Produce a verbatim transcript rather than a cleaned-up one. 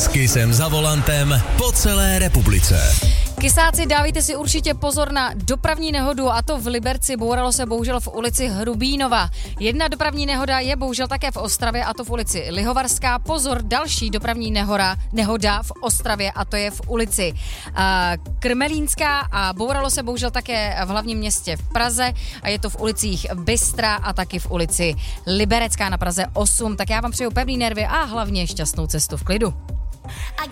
Kysem za volantem po celé republice. Kysáci, dávejte si určitě pozor na dopravní nehodu, a to v Liberci. Bouralo se bohužel v ulici Hrubínova. Jedna dopravní nehoda je bohužel také v Ostravě, a to v ulici Lihovarská. Pozor, další dopravní nehoda, nehoda v Ostravě, a to je v ulici uh, Krmelínská, a bouralo se bohužel také v hlavním městě v Praze, a je to v ulicích Bystra a taky v ulici Liberecká na Praze osm. Tak já vám přeju pevný nervy a hlavně šťastnou cestu v klidu.